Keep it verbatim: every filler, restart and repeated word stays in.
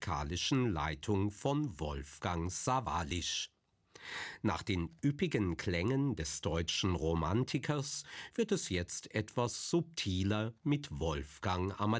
musikalischen Leitung von Wolfgang Sawallisch. Nach den üppigen Klängen des deutschen Romantikers wird es jetzt etwas subtiler mit Wolfgang Amadeus